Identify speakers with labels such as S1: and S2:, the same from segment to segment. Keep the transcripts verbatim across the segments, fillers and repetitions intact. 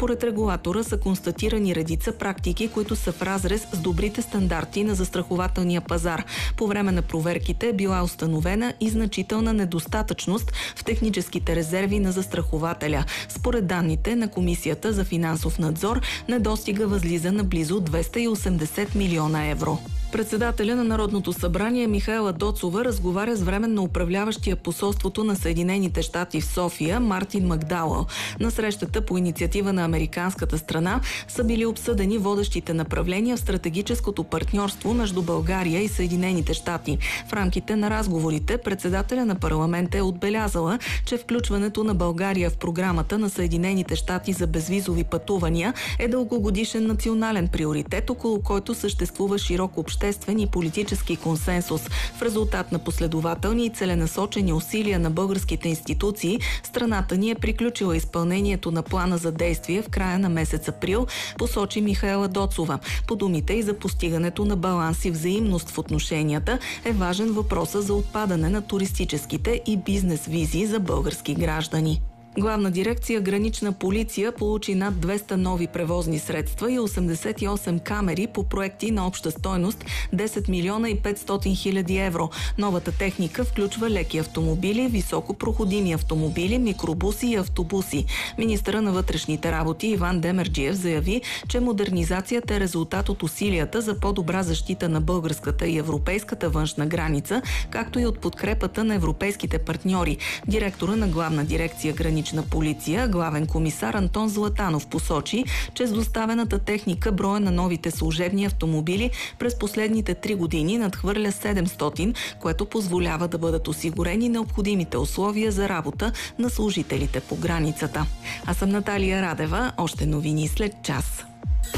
S1: Според регулатора са констатирани редица практики, които са в разрез с добрите стандарти на застрахователния пазар. По време на проверките е била установена и значителна недостатъчност в техническите резерви на застрахователя. Според данните на Комисията за финансов надзор, недостига възлиза на близо двеста и осемдесет милиона евро. Председателя на Народното събрание Михаела Доцова разговаря с временно управляващия посолството на Съединените щати в София Мартин Макдауъл. На срещата по инициатива на американската страна са били обсъдени водещите направления в стратегическото партньорство между България и Съединените щати. В рамките на разговорите председателя на парламента е отбелязала, че включването на България в програмата на Съединените щати за безвизови пътувания е дългогодишен национален приоритет, около който съществува широк обществен и политически консенсус. В резултат на последователни и целенасочени усилия на българските институции, страната ни е приключила изпълнението на плана за действие в края на месец април, посочи Михаела Доцова. По думите и за постигането на баланс и взаимност в отношенията е важен въпросът за отпадане на туристическите и бизнес визи за български граждани. Главна дирекция Гранична полиция получи над двеста нови превозни средства и осемдесет и осем камери по проекти на обща стойност десет милиона и петстотин хиляди евро. Новата техника включва леки автомобили, високопроходими автомобили, микробуси и автобуси. Министъра на вътрешните работи Иван Демерджиев заяви, че модернизацията е резултат от усилията за по-добра защита на българската и европейската външна граница, както и от подкрепата на европейските партньори. Директора на Главна дирекция Гранична полиция, главен комисар Антон Златанов посочи, че с доставената техника броя на новите служебни автомобили през последните три години надхвърля седемстотин, което позволява да бъдат осигурени необходимите условия за работа на служителите по границата. Аз съм Наталия Радева. Още новини след час.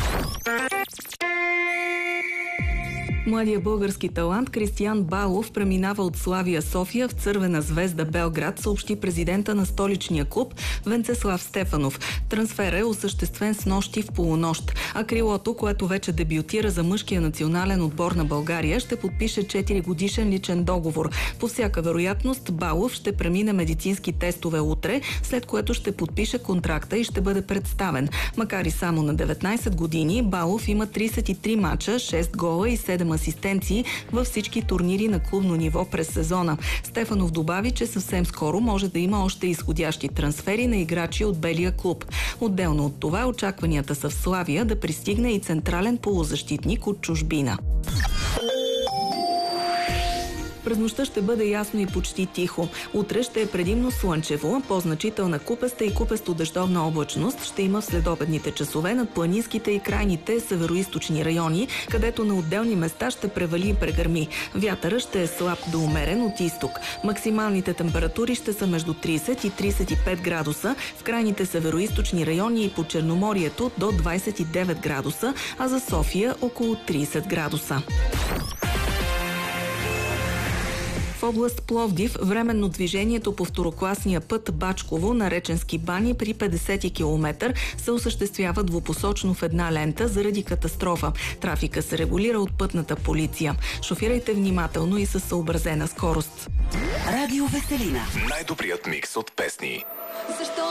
S1: Младият български талант Кристиян Балов преминава от Славия София в Цървена звезда Белград, съобщи президента на столичния клуб Венцеслав Стефанов. Трансфер е осъществен с нощи в полунощ, а крилото, което вече дебютира за мъжкия национален отбор на България, ще подпише четири годишен личен договор. По всяка вероятност Балов ще премине медицински тестове утре, след което ще подпише контракта и ще бъде представен. Макар и само на деветнайсет години, Балов има трийсет и три мача, шест гола и седем асистенции във всички турнири на клубно ниво през сезона. Стефанов добави, че съвсем скоро може да има още изходящи трансфери на играчи от белия клуб. Отделно от това, очакванията са в Славия да пристигне и централен полузащитник от чужбина. През нощта ще бъде ясно и почти тихо. Утре ще е предимно слънчево, по-значителна купеста и купесто-дъждовна облачност ще има в следобедните часове над планинските и крайните североизточни райони, където на отделни места ще превали и прегърми. Вятърът ще е слаб до умерен от изток. Максималните температури ще са между трийсет и трийсет и пет градуса, в крайните североизточни райони и по Черноморието до двайсет и девет градуса, а за София около трийсет градуса. В област Пловдив временно движението по второкласния път Бачково на Реченски бани при петдесети километър се осъществява двупосочно в една лента заради катастрофа. Трафика се регулира от пътната полиция. Шофирайте внимателно и със съобразена скорост.
S2: Радио Веселина.
S3: Най-добрият микс от песни.
S2: Защо